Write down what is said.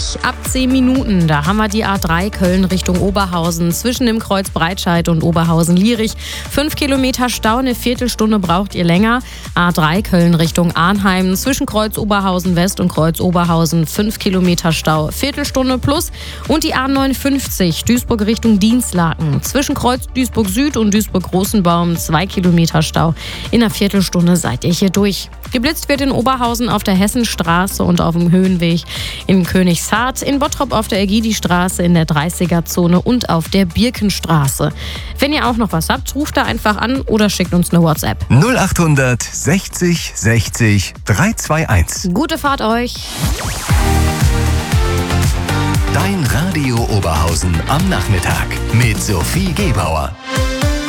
euch. Ab 10 Minuten, da haben wir die A3 Köln Richtung Oberhausen. Zwischen dem Kreuz Breitscheid und Oberhausen-Lierich. 5 Kilometer Stau, eine Viertelstunde braucht ihr länger. A3 Köln Richtung Arnheim. Zwischen Kreuz Oberhausen West und Kreuz Oberhausen 5 Kilometer Stau, Viertelstunde plus. Und die A59 Duisburg Richtung Dinslaken. Zwischen Kreuz Duisburg Süd und Duisburg Großenbaum 2 Kilometer Stau. In einer Viertelstunde seid ihr hier durch. Geblitzt wird in Oberhausen auf der Hessenstraße und auf dem Höhenweg in Königshardt, in Bottrop auf der Ägidistraße, in der 30er-Zone und auf der Birkenstraße. Wenn ihr auch noch was habt, ruft da einfach an oder schickt uns eine WhatsApp. 0800 60 60 321. Gute Fahrt euch! Dein Radio Oberhausen am Nachmittag mit Sophie Gebauer.